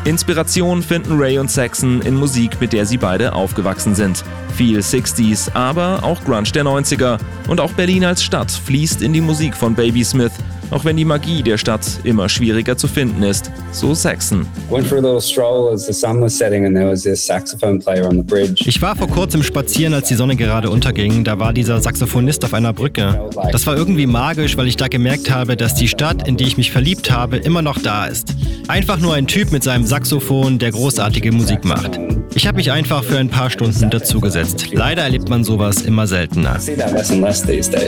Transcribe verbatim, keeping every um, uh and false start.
Inspiration finden Ray und Saxon in Musik, mit der sie beide aufgewachsen sind. Viel sechziger, aber auch Grunge der neunziger. Und auch Berlin als Stadt fließt in die Musik von Babysmith, auch wenn die Magie der Stadt immer schwieriger zu finden ist, so Saxon. Ich war vor kurzem spazieren, als die Sonne gerade unterging. Da war dieser Saxophonist auf einer Brücke. Das war irgendwie magisch, weil ich da gemerkt habe, dass die Stadt, in die ich mich verliebt habe, immer noch da ist. Einfach nur ein Typ mit seinem Saxophon, der großartige Musik macht. Ich habe mich einfach für ein paar Stunden dazugesetzt. Leider erlebt man sowas immer seltener.